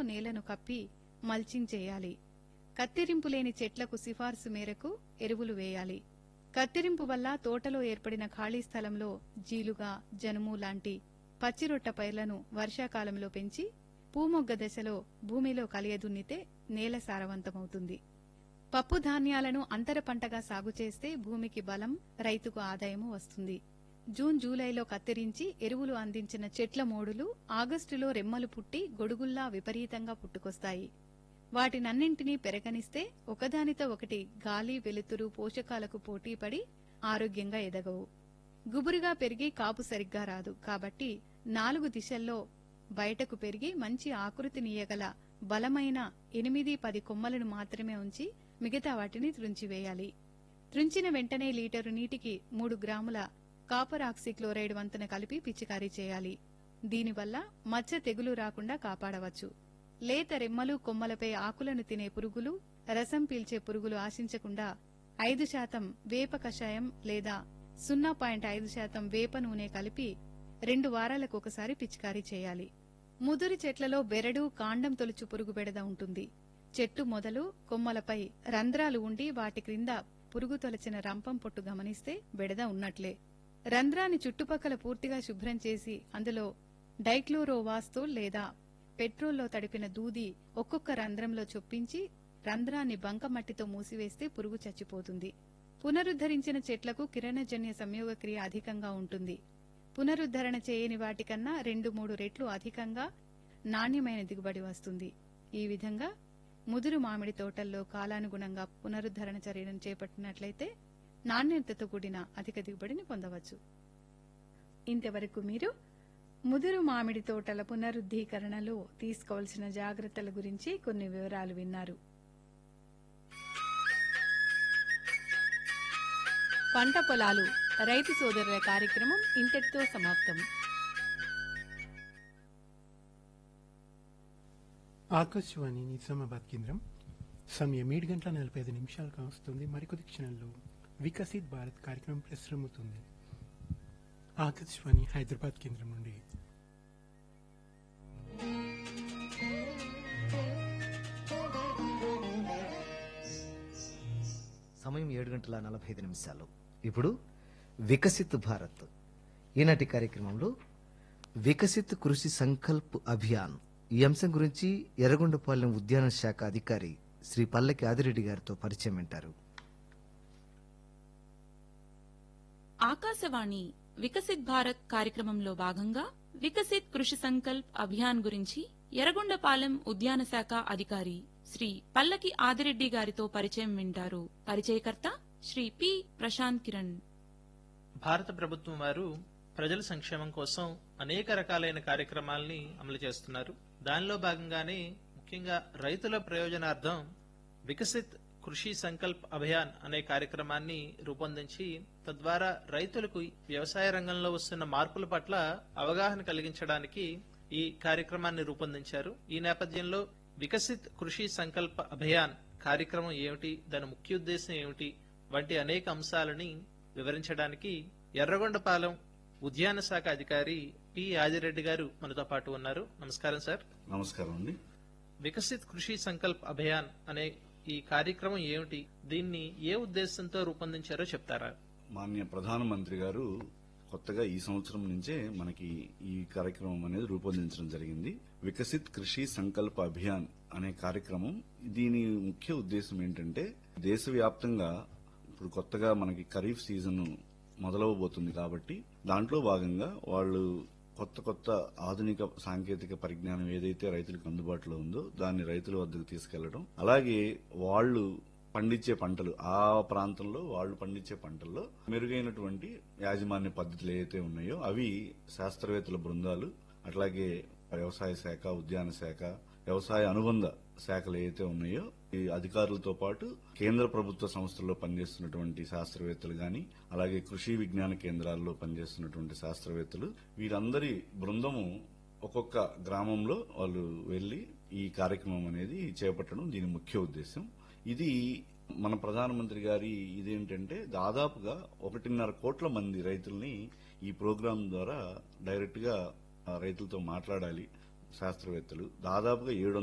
నేలను కప్పి మల్చింగ్ చేయాలి. కత్తిరింపు లేని చెట్లకు సిఫార్సు మేరకు ఎరువులు వేయాలి. కత్తిరింపు వల్ల తోటలో ఏర్పడిన ఖాళీ స్థలంలో జీలుగా, జనుము లాంటి పచ్చిరొట్ట పైర్లను వర్షాకాలంలో పెంచి పూమొగ్గ దశలో భూమిలో కలియదున్నితే నేల సారవంతమవుతుంది. పప్పు ధాన్యాలను అంతర పంటగా సాగు చేస్తే భూమికి బలం, రైతుకు ఆదాయము వస్తుంది. జూన్, జూలైలో కత్తిరించి ఎరువులు అందించిన చెట్ల మోడులు ఆగస్టులో రెమ్మలు పుట్టి గొడుగుల్లా విపరీతంగా పుట్టుకొస్తాయి. వాటినన్నింటినీ పెరగనిస్తే ఒకదానితో ఒకటి గాలి, వెలుతురు, పోషకాలకు పోటీపడి ఆరోగ్యంగా ఎదగవు. గుబురుగా పెరిగి కాపు సరిగ్గా రాదు. కాబట్టి 4 దిశల్లో బయటకు పెరిగి మంచి ఆకృతినీయగల బలమైన 8-10 కొమ్మలను మాత్రమే ఉంచి మిగతా వాటిని త్రుంచివేయాలి. త్రుంచిన వెంటనే లీటరు నీటికి 3 గ్రాముల కాపర్ ఆక్సీక్లోరైడ్ వంతున కలిపి పిచికారీ చేయాలి. దీనివల్ల మచ్చ తెగులు రాకుండా కాపాడవచ్చు. లేత రెమ్మలు, కొమ్మలపై ఆకులను తినే పురుగులు, రసం పీల్చే పురుగులు ఆశించకుండా 5% వేప కషాయం లేదా 0.5% వేప నూనె కలిపి 2 వారాలకు ఒకసారి పిచికారీ చేయాలి. ముదురు చెట్లలో బెరడు, కాండం తొలుచు పురుగు బెడద ఉంటుంది. చెట్టు మొదలు, కొమ్మలపై రంధ్రాలు ఉండి వాటి క్రింద పురుగు తొలచిన రంపం పొట్టు గమనిస్తే బెడద ఉన్నట్లే. రంధ్రాన్ని చుట్టుపక్కల పూర్తిగా శుభ్రం చేసి అందులో డైక్లోరోవాస్తోల్ లేదా పెట్రోల్లో తడిపిన దూది ఒక్కొక్క రంధ్రంలో చొప్పించి రంధ్రాన్ని బంకమట్టితో మూసివేస్తే పురుగు చచ్చిపోతుంది. పునరుద్ధరించిన చెట్లకు కిరణజన్య సంయోగక్రియ అధికంగా ఉంటుంది. పునరుద్ధరణ చేయని వాటికన్నా 2-3 రెట్లు అధికంగా నాణ్యమైన దిగుబడి వస్తుంది. ఈ విధంగా ముదురు మామిడి తోటల్లో కాలానుగుణంగా పునరుద్ధరణ చర్యలను చేపట్టినట్లయితే నాణ్యతతో కూడిన అధిక దిగుబడిని పొందవచ్చు. ఇంతవరకు మీరు ముదురు మామిడి తోటల పునరుద్ధీకరణలో తీసుకోవాల్సిన జాగ్రత్తల గురించి కొన్ని వివరాలు విన్నారు. పంట పొలాలు రైతు సోదరుల కార్యక్రమం ఇంతటితో సమాప్తం. ఆకాశవాణి నిజామాబాద్ కేంద్రం. సమయం 7:45 కావస్తుంది. మరికొద్ది క్షణాల్లో వికసిత్ భారత్ కార్యక్రమం ప్రసారమవుతుంది. ఆకాశవాణి హైదరాబాద్ కేంద్రం నుండి. సమయం 7:45. ఇప్పుడు వికసిత్ భారత్. ఈనాటి కార్యక్రమంలో వికసిత్ కృషి సంకల్ప్ అభియాన్ ఈ అంశం గురించి ఎర్రగొండపాలెం ఉద్యాన శాఖ అధికారి శ్రీ పల్లకి ఆదిరెడ్డి గారితో పరిచయం వింటారు. ఆకాశవాణి వికసిత్ భారత్ కార్యక్రమంలో భాగంగా వికసిత్ కృషి సంకల్ప్ అభియాన్ గురించి ఎర్రగొండపాలెం ఉద్యాన శాఖ అధికారి శ్రీ పల్లకి ఆదిరెడ్డి గారితో పరిచయం వింటారు. పరిచయకర్త శ్రీ పి ప్రశాంత్ కిరణ్. భారత ప్రభుత్వం వారు ప్రజల సంక్షేమం కోసం అనేక రకాలైన కార్యక్రమాల్ని అమలు చేస్తున్నారు. దానిలో భాగంగానే ముఖ్యంగా రైతుల ప్రయోజనార్థం వికసిత్ కృషి సంకల్ప్ అభియాన్ అనే కార్యక్రమాన్ని రూపొందించి తద్వారా రైతులకు వ్యవసాయ రంగంలో వస్తున్న మార్పుల పట్ల అవగాహన కలిగించడానికి ఈ కార్యక్రమాన్ని రూపొందించారు. ఈ నేపథ్యంలో వికసిత్ కృషి సంకల్ప అభియాన్ కార్యక్రమం ఏమిటి, దాని ముఖ్య ఉద్దేశం ఏమిటి వంటి అనేక అంశాలని వివరించడానికి ఎర్రగొండపాలెం ఉద్యాన శాఖ అధికారి పి ఆదిరెడ్డి గారు మనతో పాటు ఉన్నారు. నమస్కారం సార్. నమస్కారం అండి. వికసిత్ కృషి సంకల్ప్ అభియాన్ అనే ఈ కార్యక్రమం ఏమిటి, దీన్ని ఏ ఉద్దేశంతో రూపొందించారో చెప్తారా? మాన్య ప్రధానమంత్రి గారు కొత్తగా ఈ సంవత్సరం నుంచే మనకి ఈ కార్యక్రమం అనేది రూపొందించడం జరిగింది. వికసిత్ కృషి సంకల్ప అభియాన్ అనే కార్యక్రమం. దీని ముఖ్య ఉద్దేశం ఏంటంటే దేశవ్యాప్తంగా ఇప్పుడు కొత్తగా మనకి ఖరీఫ్ సీజన్ మొదలవబోతుంది కాబట్టి దాంట్లో భాగంగా వాళ్ళు కొత్త ఆధునిక సాంకేతిక పరిజ్ఞానం ఏదైతే రైతులకు అందుబాటులో ఉందో దాన్ని రైతుల వద్దకు తీసుకెళ్లడం, అలాగే వాళ్ళు పండించే పంటలు ఆ ప్రాంతంలో వాళ్ళు పండించే పంటల్లో మెరుగైనటువంటి యాజమాన్య పద్ధతులు ఏవైతే ఉన్నాయో అవి శాస్త్రవేత్తల బృందాలు, అట్లాగే వ్యవసాయ శాఖ, ఉద్యాన శాఖ, వ్యవసాయ అనుబంధ శాఖలు ఏవైతే ఉన్నాయో ఈ అధికారులతో పాటు కేంద్ర ప్రభుత్వ సంస్థల్లో పనిచేస్తున్నటువంటి శాస్త్రవేత్తలు గాని, అలాగే కృషి విజ్ఞాన కేంద్రాల్లో పనిచేస్తున్నటువంటి శాస్త్రవేత్తలు, వీరందరి బృందము ఒక్కొక్క గ్రామంలో వాళ్ళు వెళ్లి ఈ కార్యక్రమం అనేది చేపట్టడం దీని ముఖ్య ఉద్దేశం. ఇది మన ప్రధానమంత్రి గారి ఇదేంటంటే దాదాపుగా 1.5 కోట్ల మంది రైతుల్ని ఈ ప్రోగ్రాం ద్వారా డైరెక్ట్ గా రైతులతో మాట్లాడాలి శాస్త్రవేత్తలు. దాదాపుగా